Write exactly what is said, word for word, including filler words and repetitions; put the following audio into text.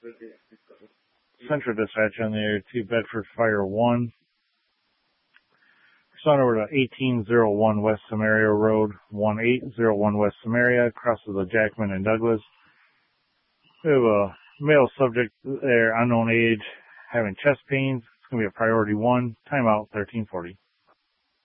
Central Dispatch on the air to Bedford Fire one. Respond over to eighteen oh one West Samaria Road, eighteen oh one West Samaria, crosses the Jackman and Douglas. We have a male subject there, unknown age, having chest pains. It's going to be a priority one. Timeout thirteen forty.